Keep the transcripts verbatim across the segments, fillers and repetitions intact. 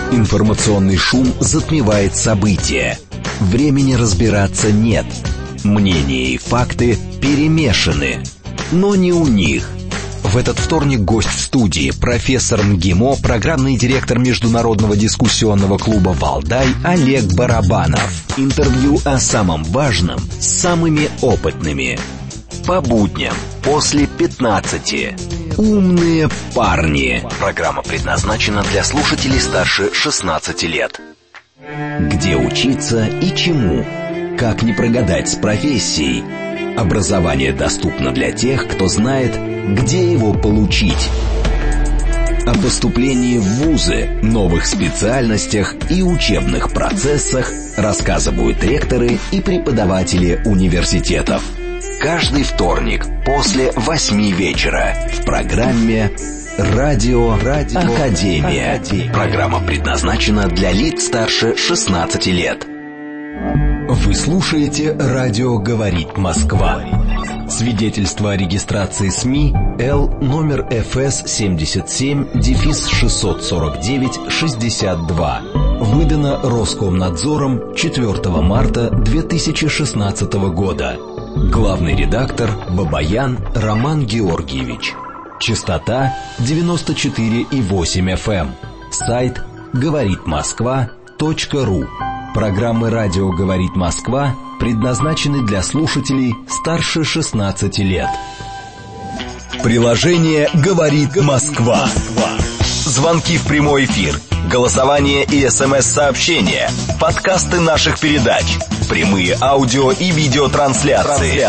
Информационный шум затмевает события. Времени разбираться нет. Мнения и факты перемешаны. Но не у них. В этот вторник гость в студии профессор МГИМО, программный директор Международного дискуссионного клуба «Валдай» Олег Барабанов. Интервью о самом важном с самыми опытными. По будням после пятнадцати. Умные парни. Программа предназначена для слушателей старше шестнадцати лет. Где учиться и чему? Как не прогадать с профессией? Образование доступно для тех, кто знает, где его получить. О поступлении в вузы, новых специальностях и учебных процессах рассказывают ректоры и преподаватели университетов. Каждый вторник после восьми вечера в программе «Радио, Радио Академия». Академия. Программа предназначена для лиц старше шестнадцати лет. Вы слушаете «Радио говорит Москва». Свидетельство о регистрации СМИ Л номер эф эс семьдесят семь шестьсот сорок девять шестьдесят два. Выдано Роскомнадзором четвёртого марта две тысячи шестнадцатого года. Главный редактор Бабаян Роман Георгиевич. Частота девяносто четыре и восемь эф эм. Сайт говорит москва точка ру. Программы «Радио говорит Москва» предназначены для слушателей старше шестнадцати лет. Приложение «Говорит Москва». Звонки в прямой эфир, голосование и смс-сообщения, подкасты наших передач, прямые аудио и видеотрансляции.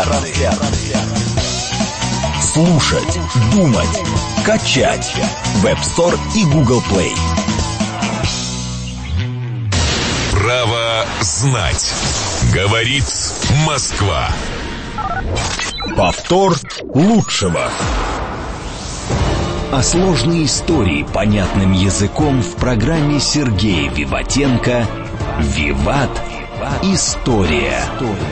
Слушать, думать, качать. Web Store и Google Play. Право знать. Говорит Москва. Повтор лучшего. О сложной истории понятным языком в программе Сергея Виватенко «Виват. История».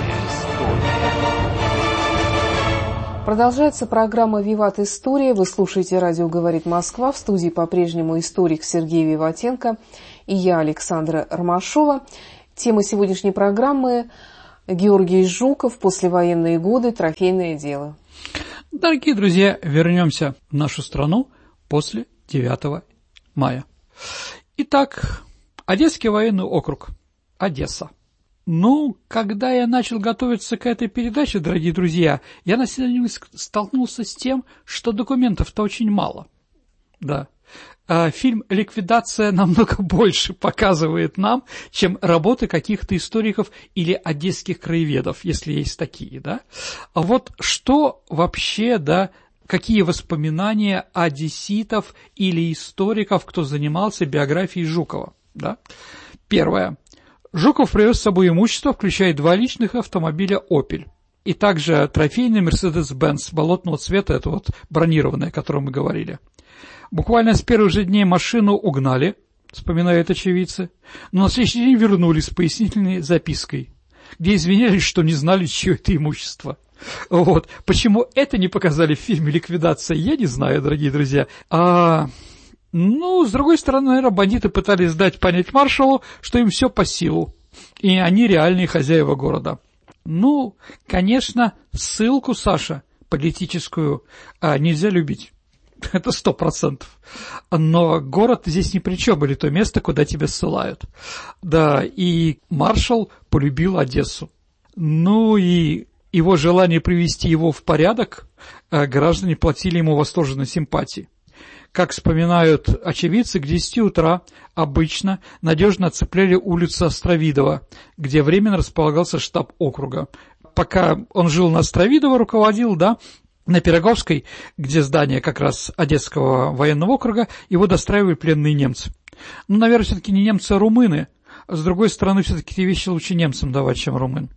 Продолжается программа «Виват. История». Вы слушаете «Радио говорит Москва». В студии по-прежнему историк Сергей Виватенко и я, Александра Ромашова. Тема сегодняшней программы — Георгий Жуков, послевоенные годы, трофейное дело. Дорогие друзья, вернемся в нашу страну после девятого мая. Итак, Одесский военный округ, Одесса. Ну, когда я начал готовиться к этой передаче, дорогие друзья, я на себя столкнулся с тем, что документов-то очень мало. Да. Фильм «Ликвидация» намного больше показывает нам, чем работы каких-то историков или одесских краеведов, если есть такие, да. А вот что вообще, да, какие воспоминания одесситов или историков, кто занимался биографией Жукова, да. Первое. Жуков привез с собой имущество, включая два личных автомобиля «Опель». И также трофейный «Мерседес-Бенц» болотного цвета, это вот бронированное, о котором мы говорили. Буквально с первых же дней машину угнали, вспоминают очевидцы, но на следующий день вернули с пояснительной запиской, где извинялись, что не знали, чье это имущество. Вот. Почему это не показали в фильме «Ликвидация», я не знаю, дорогие друзья. А, ну, с другой стороны, наверное, бандиты пытались дать понять маршалу, что им все по силу, и они реальные хозяева города. Ну, конечно, ссылку, Саша, политическую, а, нельзя любить. Это сто процентов. Но город здесь ни при чем, или то место, куда тебя ссылают. Да, и маршал полюбил Одессу. Ну и его желание привести его в порядок, граждане платили ему восторженной симпатии. Как вспоминают очевидцы, к десяти утра обычно надежно оцепляли улицу Островидова, где временно располагался штаб округа. Пока он жил на Островидово, руководил, да, на Пироговской, где здание как раз Одесского военного округа, его достраивали пленные немцы. Ну, наверное, все-таки не немцы, а румыны. А с другой стороны, все-таки эти вещи лучше немцам давать, чем румын.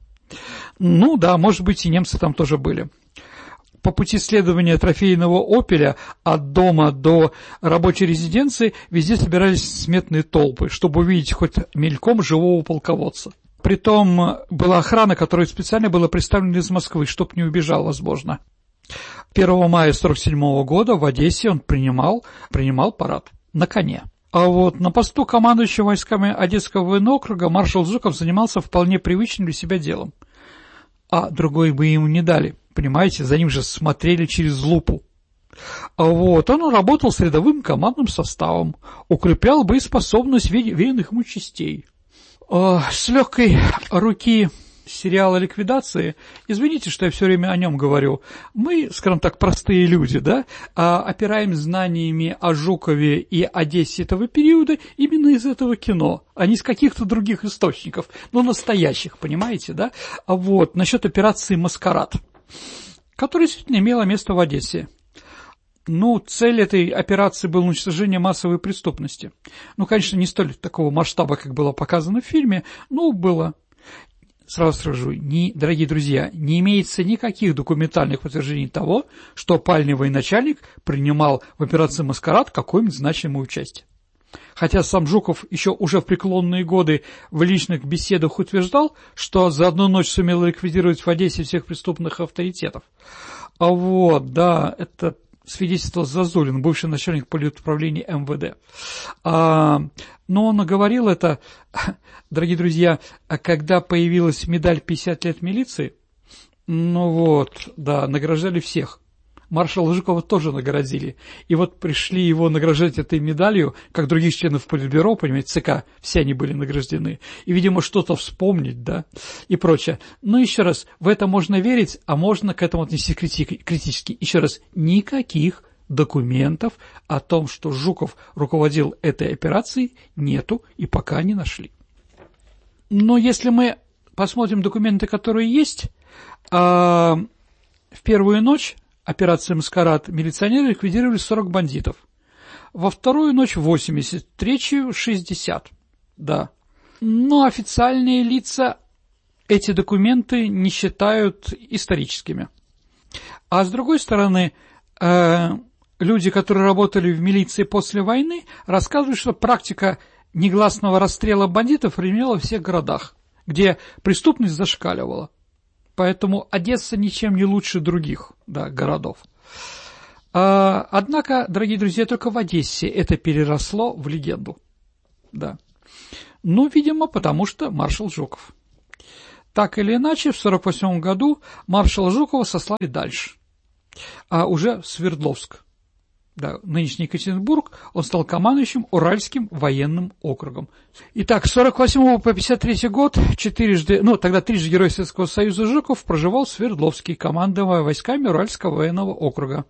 Ну да, может быть, и немцы там тоже были. По пути следования трофейного «Опеля» от дома до рабочей резиденции везде собирались сметные толпы, чтобы увидеть хоть мельком живого полководца. Притом была охрана, которая специально была представлена из Москвы, чтоб не убежал, возможно. первого мая сорок седьмого года в Одессе он принимал, принимал парад на коне. А вот на посту командующего войсками Одесского военного округа маршал Жуков занимался вполне привычным для себя делом. А другой бы ему не дали, понимаете, за ним же смотрели через лупу. А вот он работал с рядовым командным составом, укреплял боеспособность веренных ему частей. А с легкой руки сериала «Ликвидации», извините, что я все время о нем говорю, мы, скажем так, простые люди, да, опираем знаниями о Жукове и Одессе этого периода именно из этого кино, а не из каких-то других источников, но настоящих, понимаете, да? А вот насчет операции «Маскарад», которая действительно имела место в Одессе. Ну, цель этой операции была уничтожение массовой преступности. Ну, конечно, не столь такого масштаба, как было показано в фильме, но было. Сразу скажу, не, дорогие друзья, не имеется никаких документальных подтверждений того, что опальный военачальник принимал в операции «Маскарад» какое-нибудь значимое участие. Хотя сам Жуков еще уже в преклонные годы в личных беседах утверждал, что за одну ночь сумел ликвидировать в Одессе всех преступных авторитетов. А вот, да, это свидетельствовал Зазулин, бывший начальник политуправления эм вэ дэ. А, но он говорил это, дорогие друзья, когда появилась медаль пятьдесят лет милиции, ну вот, да, награждали всех. Маршала Жукова тоже наградили. И вот пришли его награждать этой медалью, как других членов Политбюро, понимаете, ЦК, все они были награждены. И, видимо, что-то вспомнить, да, и прочее. Но еще раз, в это можно верить, а можно к этому отнестись критически. Еще раз, никаких документов о том, что Жуков руководил этой операцией, нету и пока не нашли. Но если мы посмотрим документы, которые есть, в первую ночь операции «Маскарад» милиционеры ликвидировали сорок бандитов. Во вторую ночь восемьдесят, третью шестьдесят. Да. Но официальные лица эти документы не считают историческими. А с другой стороны, э, люди, которые работали в милиции после войны, рассказывают, что практика негласного расстрела бандитов применяла в всех городах, где преступность зашкаливала. Поэтому Одесса ничем не лучше других, да, городов. А, однако, дорогие друзья, только в Одессе это переросло в легенду. Да. Ну, видимо, потому что маршал Жуков. Так или иначе, в сорок восьмом году маршала Жукова сослали дальше, а уже в Свердловск. Да, нынешний Екатеринбург, он стал командующим Уральским военным округом. Итак, с сорок восьмого по пятьдесят третий год, четырежды, ну, тогда трижды Герой Советского Союза Жуков проживал в Свердловске, командуя войсками Уральского военного округа.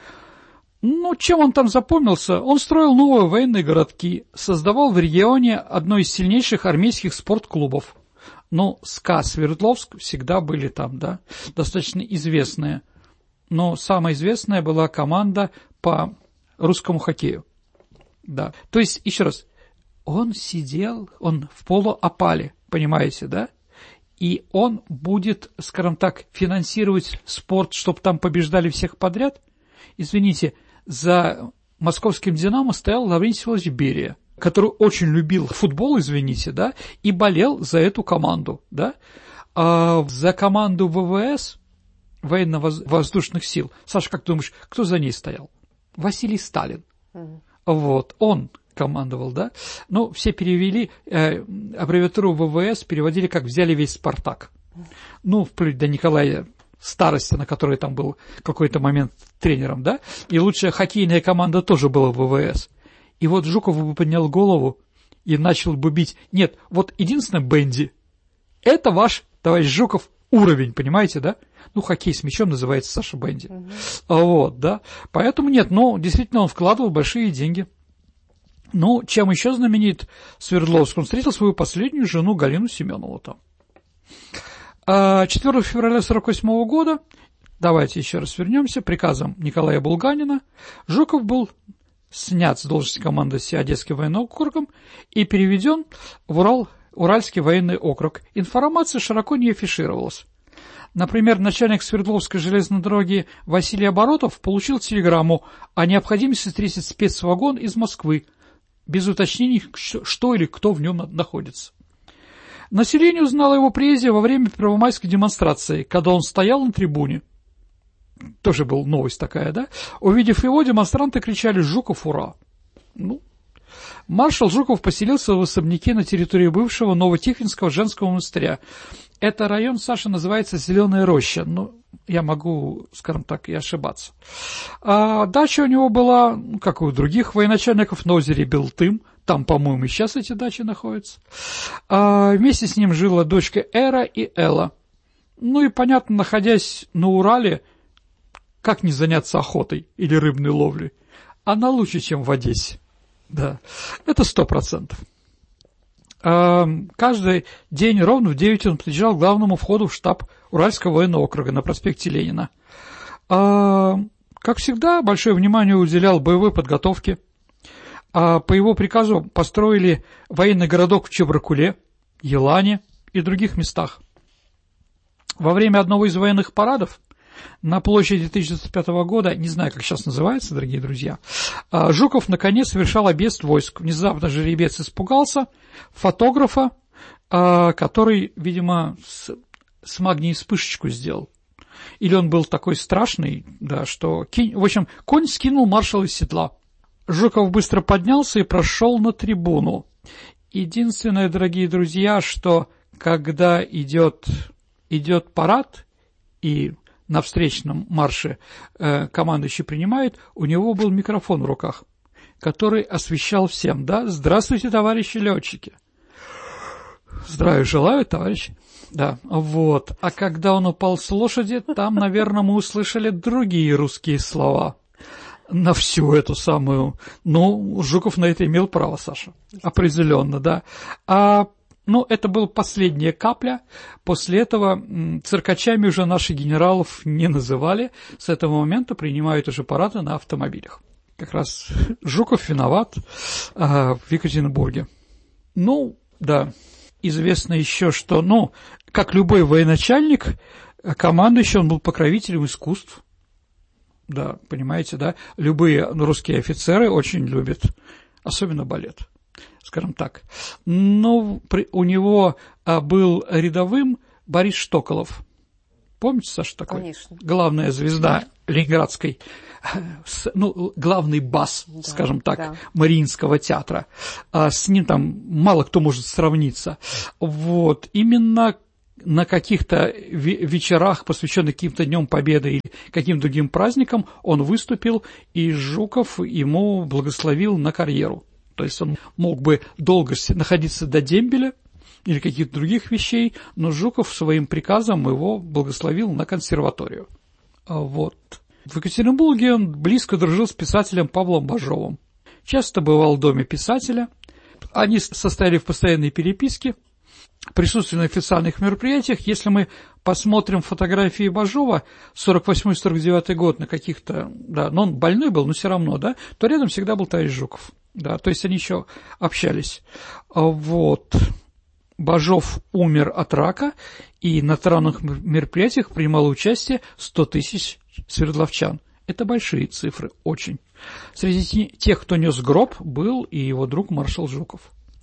Ну, чем он там запомнился? Он строил новые военные городки, создавал в регионе одно из сильнейших армейских спортклубов. Ну, СКА Свердловск всегда были там, да, достаточно известные. Но самая известная была команда по русскому хоккею. Да. То есть, еще раз, он сидел, он в полуопале, понимаете, да? И он будет, скажем так, финансировать спорт, чтобы там побеждали всех подряд? Извините, за московским «Динамо» стоял Лаврентий Федорович Берия, который очень любил футбол, извините, да, и болел за эту команду, да? А за команду вэ вэ эс, военно-воздушных сил, Саша, как думаешь, кто за ней стоял? Василий Сталин. Mm-hmm. Вот, он командовал, да? Ну, все перевели, э, аббревиатуру вэ вэ эс переводили как «взяли весь Спартак». Mm-hmm. Ну, вплоть до Николая Старостина, который там был какой-то момент тренером, да? И лучшая хоккейная команда тоже была вэ вэ эс. И вот Жуков бы поднял голову и начал бы бить. Нет, вот единственное, Бенди, это ваш, товарищ Жуков, уровень, понимаете, да? Ну, хоккей с мячом называется, Саша, Бенди. Uh-huh. Вот, да. Поэтому нет, ну, действительно, он вкладывал большие деньги. Ну, чем еще знаменит Свердловск? Он встретил свою последнюю жену Галину Семенову там. четвёртого февраля сорок восьмого года, давайте еще раз вернемся, приказом Николая Булганина Жуков был снят с должности командующего Одесским военным округом и переведен в Урал, Уральский военный округ. Информация широко не афишировалась. Например, начальник Свердловской железной дороги Василий Оборотов получил телеграмму о необходимости встретить спецвагон из Москвы, без уточнений, что или кто в нем находится. Население узнало его приезде во время первомайской демонстрации, когда он стоял на трибуне. Тоже была новость такая, да? Увидев его, демонстранты кричали «Жуков, ура!». Ну, Маршал Жуков поселился в особняке на территории бывшего Новотихвинского женского монастыря. Это район, Саша, называется Зеленая роща. Ну, я могу, скажем так, и ошибаться. А дача у него была, ну, как и у других военачальников, на озере Белтым. Там, по-моему, и сейчас эти дачи находятся. А вместе с ним жила дочка Эра и Элла. Ну и, понятно, находясь на Урале, как не заняться охотой или рыбной ловлей? Она лучше, чем в Одессе. Да, это сто процентов. Каждый день ровно в девять он приезжал к главному входу в штаб Уральского военного округа на проспекте Ленина. Как всегда, большое внимание уделял боевой подготовке. По его приказу построили военный городок в Чебаркуле, Елане и других местах. Во время одного из военных парадов на площади тысяча девятьсот пятого года, не знаю, как сейчас называется, дорогие друзья, Жуков наконец совершал объезд войск. Внезапно жеребец испугался фотографа, который, видимо, с, с магнией вспышечку сделал. Или он был такой страшный, да, что... В общем, конь скинул маршала из седла. Жуков быстро поднялся и прошел на трибуну. Единственное, дорогие друзья, что когда идет, идет парад и... на встречном марше э, командующий принимает, у него был микрофон в руках, который освещал всем, да, здравствуйте, товарищи летчики. Здравия желаю, товарищи. Да, вот. А когда он упал с лошади, там, наверное, мы услышали другие русские слова на всю эту самую... Ну, Жуков на это имел право, Саша. Определенно, да. А Ну, это была последняя капля. После этого циркачами уже наших генералов не называли. С этого момента принимают уже парады на автомобилях. Как раз Жуков виноват а, в Екатеринбурге. Ну, да, известно еще, что, ну, как любой военачальник, командующий, он был покровителем искусств. Да, понимаете, да? Любые русские офицеры очень любят, особенно балет. Скажем так. Но при, у него а, был рядовым Борис Штоколов. Помните, Саша, такой? Конечно. Главная звезда ленинградской, ну, главный бас, да, скажем так, да. Мариинского театра. А с ним там мало кто может сравниться. Вот. Именно на каких-то вечерах, посвященных каким-то Днем Победы или каким-то другим праздникам, он выступил, и Жуков ему благословил на карьеру. То есть он мог бы долго находиться до дембеля или каких-то других вещей, но Жуков своим приказом его благословил на консерваторию. Вот. В Екатеринбурге он близко дружил с писателем Павлом Бажовым. Часто бывал в доме писателя. Они состояли в постоянной переписке, присутствовали на официальных мероприятиях. Если мы посмотрим фотографии Бажова, сорок восьмой — сорок девятый год на каких-то, да, но он больной был, но все равно, да, то рядом всегда был товарищ Жуков. Да, то есть они еще общались. Вот. Бажов умер от рака, и на траурных мероприятиях принимало участие сто тысяч свердловчан. Это большие цифры, очень. Среди тех, кто нес гроб, был и его друг маршал Жуков.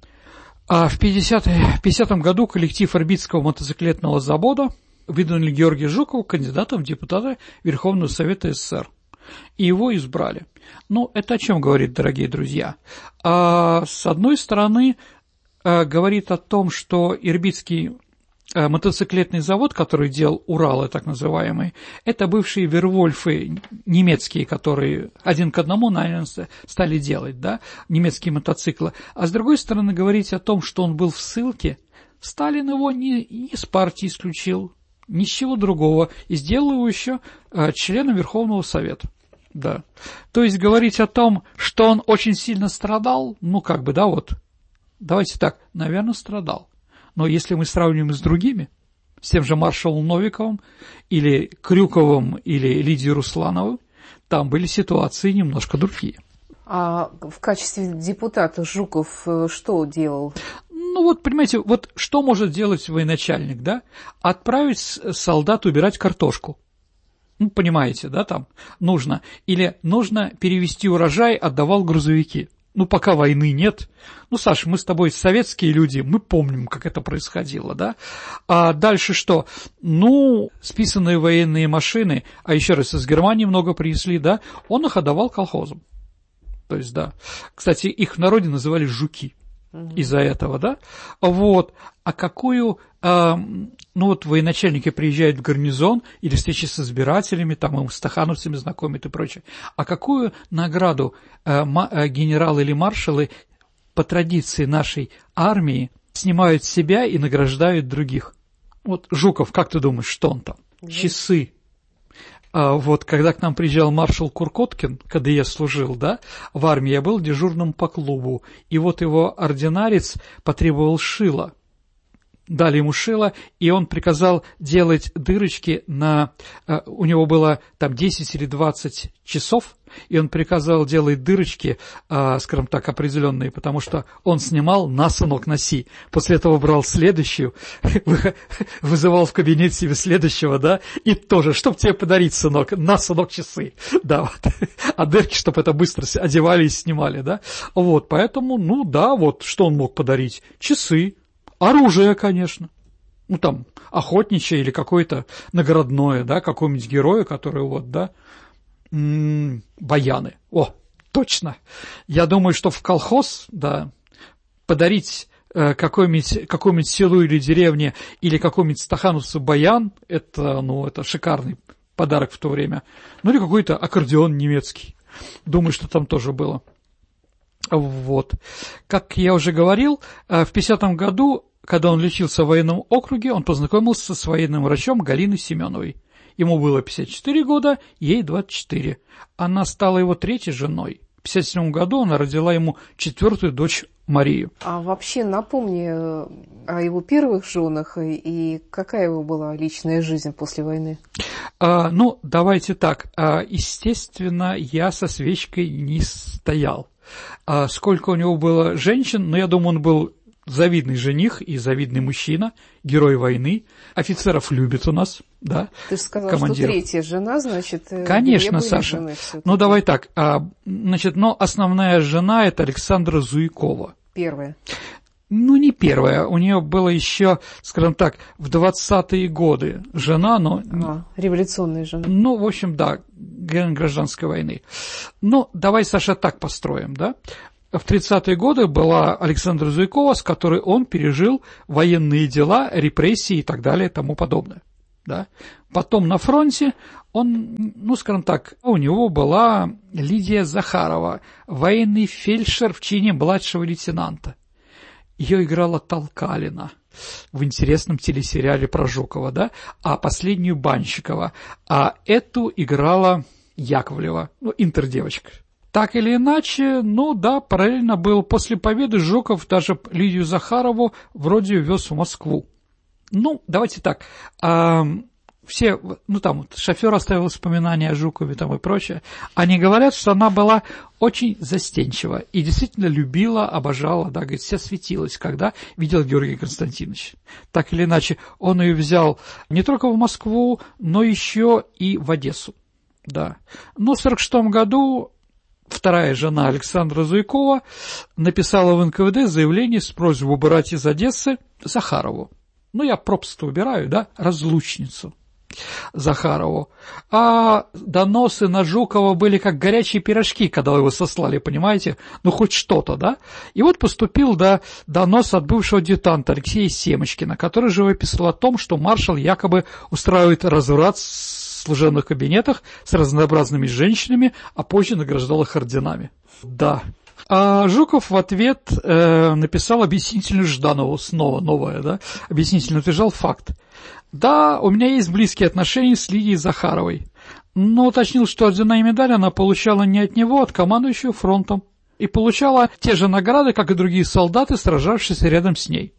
А в пятидесятом году коллектив Ирбитского мотоциклетного завода выдвинули Георгия Жукова кандидатом в депутаты Верховного Совета СССР. И его избрали. Ну, это о чем говорит, дорогие друзья? А, с одной стороны, а, говорит о том, что Ирбитский а, мотоциклетный завод, который делал Уралы, так называемые, это бывшие Вервольфы немецкие, которые один к одному, наверное, стали делать, да, немецкие мотоциклы. А с другой стороны, говорить о том, что он был в ссылке, Сталин его не, не с партии исключил, ни с чего другого, и сделал его еще а, членом Верховного Совета. Да. То есть говорить о том, что он очень сильно страдал, ну как бы, да, вот, давайте так, наверное, страдал. Но если мы сравним с другими, с тем же маршалом Новиковым, или Крюковым, или Лидией Руслановой, там были ситуации немножко другие. А в качестве депутата Жуков что делал? Ну вот, понимаете, вот что может делать военачальник, да? Отправить солдат убирать картошку. Ну, понимаете, да, там нужно. Или нужно перевезти урожай, отдавал грузовики. Ну, пока войны нет. Ну, Саша, мы с тобой советские люди, мы помним, как это происходило, да? А дальше что? Ну, списанные военные машины, а еще раз, из Германии много принесли, да? Он их отдавал колхозам. То есть, да. Кстати, их в народе называли жуки из-за этого, да. Вот. А какую... А, ну, вот военачальники приезжают в гарнизон или встречи с избирателями, там им стахановцами знакомят и прочее. А какую награду а, ма, генералы или маршалы по традиции нашей армии снимают с себя и награждают других? Вот Жуков, как ты думаешь, что он там? Да. Часы. А вот когда к нам приезжал маршал Куркоткин, когда я служил, да, в армии, я был дежурным по клубу, и вот его ординарец потребовал шила. Дали ему шило, и он приказал делать дырочки на... У него было там десять или двадцать часов, и он приказал делать дырочки, скажем так, определенные, потому что он снимал «на, сынок, носи». После этого брал следующую, вызывал в кабинет себе следующего, да, и тоже, чтоб тебе подарить, сынок, на, сынок, часы. Да, вот. А дырки, чтобы это быстро одевали и снимали, да. Вот, поэтому, ну да, вот, что он мог подарить? Часы. Оружие, конечно. Ну, там, охотничье или какое-то наградное, да, какому-нибудь герою, который вот, да, м-м, баяны. О, точно. Я думаю, что в колхоз, да, подарить э, какой-нибудь, какому-нибудь селу или деревне или какому-нибудь стахановцу баян, это, ну, это шикарный подарок в то время. Ну, или какой-то аккордеон немецкий. Думаю, что там тоже было. Вот. Как я уже говорил, в пятидесятом году, когда он лечился в военном округе, он познакомился с военным врачом Галиной Семеновой. Ему было пятьдесят четыре года, ей двадцать четыре. Она стала его третьей женой. В пятьдесят седьмом году она родила ему четвертую дочь Марию. А вообще напомни о его первых женах и какая его была личная жизнь после войны? А, ну, давайте так. А, естественно, я со свечкой не стоял. А сколько у него было женщин, ну, я думаю, он был завидный жених и завидный мужчина, герой войны, офицеров любит у нас, да. Ты же сказал, командиров. Что третья жена, значит, конечно, Саша. Жены, ну, давай так, а, значит, но основная жена – это Александра Зуйкова. Первая. Ну, не первая, у нее было еще, скажем так, в двадцатые годы жена, но... А, революционная жена. Ну, в общем, да, гражданской войны. Ну, давай, Саша, так построим, да. В тридцатые годы была Александра Зуйкова, с которой он пережил военные дела, репрессии и так далее и тому подобное, да. Потом на фронте он, ну, скажем так, у него была Лидия Захарова, военный фельдшер в чине младшего лейтенанта. Ее играла Толкалина в интересном телесериале про Жукова, да, а последнюю Банщикова, а эту играла Яковлева, ну, интердевочка. Так или иначе, ну да, параллельно был после победы Жуков даже Лидию Захарову вроде вез в Москву. Ну, давайте так, а, все, ну там, вот, шофер оставил воспоминания о Жукове там и прочее, они говорят, что она была очень застенчива и действительно любила, обожала, да, говорит, вся светилась, когда видел Георгий Константинович. Так или иначе, он ее взял не только в Москву, но еще и в Одессу, да. Но в сорок шестом году вторая жена Александра Зуйкова написала в эн ка вэ дэ заявление с просьбой убрать из Одессы Захарову. Ну, я просто убираю, да, разлучницу Захарову. А доносы на Жукова были как горячие пирожки, когда его сослали, понимаете? Ну, хоть что-то, да? И вот поступил, да, донос от бывшего адъютанта Алексея Семочкина, который живописал о том, что маршал якобы устраивает разврат в служебных кабинетах с разнообразными женщинами, а позже награждал их орденами. Да. А Жуков в ответ э, написал объяснительную Жданову, снова новое, да, объяснительно утверждал факт. Да, у меня есть близкие отношения с Лидией Захаровой, но уточнил, что ордена и медали она получала не от него, а от командующего фронтом, и получала те же награды, как и другие солдаты, сражавшиеся рядом с ней.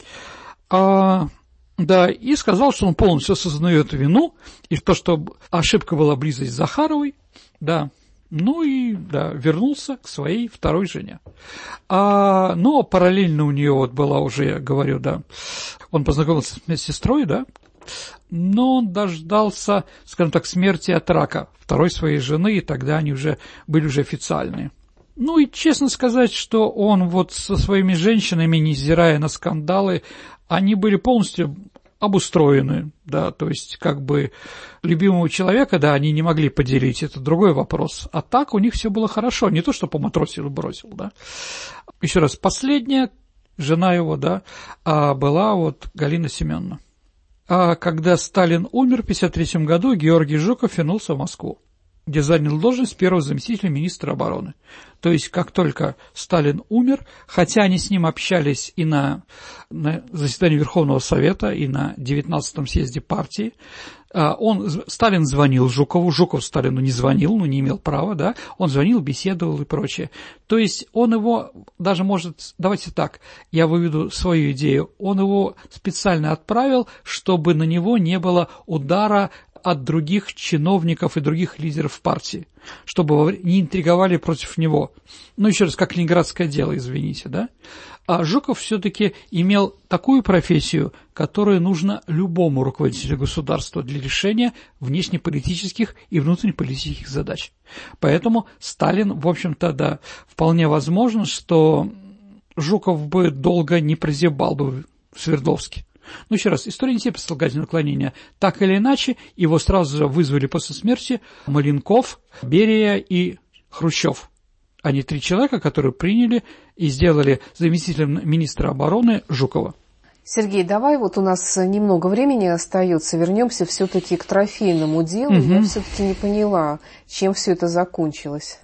А, да, и сказал, что он полностью осознает вину, и то, что ошибка была близость с Захаровой, да. Ну и, да, вернулся к своей второй жене. А, но параллельно у нее вот была уже, я говорю, да, он познакомился с сестрой, да, но он дождался, скажем так, смерти от рака второй своей жены, и тогда они уже были уже официальные. Ну и честно сказать, что он вот со своими женщинами, невзирая на скандалы, они были полностью обустроены, да, то есть как бы любимого человека, да, они не могли поделить, это другой вопрос. А так у них все было хорошо, не то, что поматросил и бросил, да. Еще раз, последняя жена его, да, была вот Галина Семеновна. А когда Сталин умер в пятьдесят третьем году, Георгий Жуков вернулся в Москву, где занял должность первого заместителя министра обороны. То есть, как только Сталин умер, хотя они с ним общались и на, на заседании Верховного Совета, и на девятнадцатом съезде партии, он, Сталин звонил Жукову, Жуков Сталину не звонил, ну, не имел права, да, он звонил, беседовал и прочее. То есть, он его даже может, давайте так, я выведу свою идею, он его специально отправил, чтобы на него не было удара от других чиновников и других лидеров партии, чтобы не интриговали против него. Ну, еще раз, как ленинградское дело, извините, да? А Жуков все-таки имел такую профессию, которую нужно любому руководителю государства для решения внешнеполитических и внутреннеполитических задач. Поэтому Сталин, в общем-то, да, вполне возможно, что Жуков бы долго не прозябал бы в Свердловске. Ну, еще раз, история не терпит слагательного наклонения. Так или иначе, его сразу же вызвали после смерти Маленков, Берия и Хрущев. Они три человека, которые приняли и сделали заместителем министра обороны Жукова. Сергей, давай, вот у нас немного времени остается, вернемся все-таки к трофейному делу. Угу. Я все-таки не поняла, чем все это закончилось.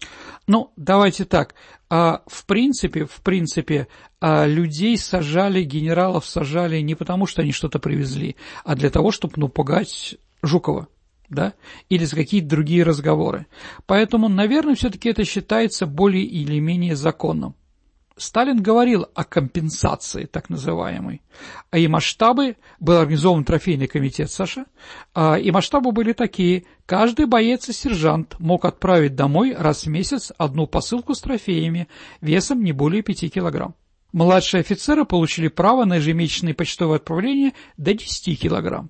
Ну, давайте так. А, в принципе, в принципе, а, людей сажали, генералов сажали не потому, что они что-то привезли, а для того, чтобы напугать Жукова, да, или за какие-то другие разговоры. Поэтому, наверное, все-таки это считается более или менее законным. Сталин говорил о компенсации, так называемой, а и масштабы, был организован трофейный комитет, Саша, а, и масштабы были такие: каждый боец и сержант мог отправить домой раз в месяц одну посылку с трофеями весом не более пяти килограмм. Младшие офицеры получили право на ежемесячные почтовые отправления до десяти килограмм.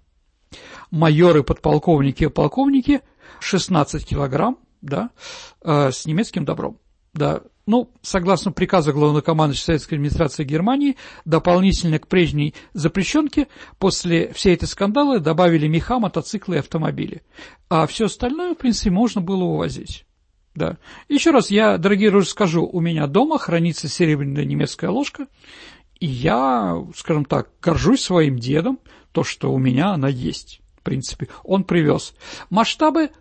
Майоры, подполковники и полковники шестнадцать килограмм, да, э, с немецким добром, да. Ну, согласно приказу главнокомандующего Советской администрации Германии, дополнительно к прежней запрещенке после всей этой скандалы добавили меха, мотоциклы и автомобили. А все остальное, в принципе, можно было увозить. Да. Еще раз я, дорогие друзья, скажу, у меня дома хранится серебряная немецкая ложка, и я, скажем так, горжусь своим дедом, то, что у меня она есть. В принципе, он привез. Масштабы